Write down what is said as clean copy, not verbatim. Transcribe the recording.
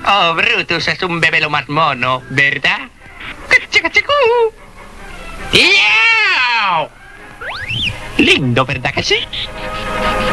Oh, Brutus es un bebé lo más mono, ¿verdad? ¡Cachacachacú! ¡Yao! Lindo, ¿verdad que sí?